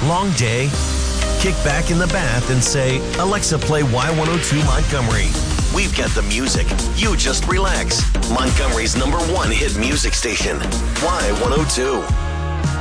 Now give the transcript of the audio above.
Long day? Kick back in the bath and say, Alexa, play Y102 Montgomery. We've got the music. You just relax. Montgomery's #1 hit music station, Y102.